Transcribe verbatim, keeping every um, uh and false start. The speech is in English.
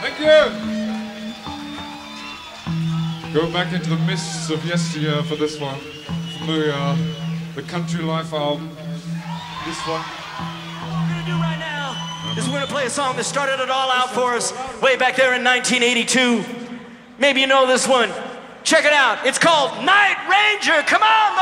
Thank you. Go back into the mists of yesteryear for this one. From the, uh, the Country Life album. This one. What we're gonna do right now is we're gonna play a song that started it all out for us way back there in nineteen eighty-two. Maybe you know this one. Check it out. It's called Night Ranger. Come on,